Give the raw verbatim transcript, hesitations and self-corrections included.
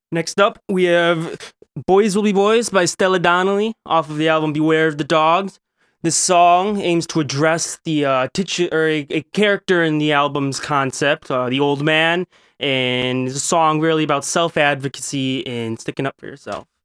Next up, we have Boys Will Be Boys by Stella Donnelly off of the album Beware of the Dogs. This song aims to address the uh, titu- or a, a character in the album's concept, uh, the old man, and it's a song really about self-advocacy and sticking up for yourself.